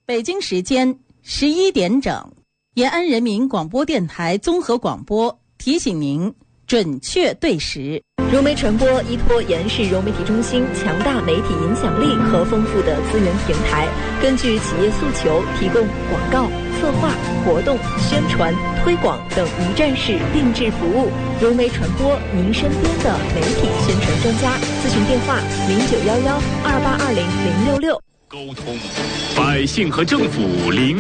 北京时间11点整，延安人民广播电台综合广播提醒您准确对时。 融媒传播依托延安市融媒体中心强大媒体影响力和丰富的资源平台，根据企业诉求提供广告、策划、活动、宣传、推广等一站式定制服务。融媒传播，您身边的媒体宣传专家。咨询电话091128200666。 沟通百姓和政府零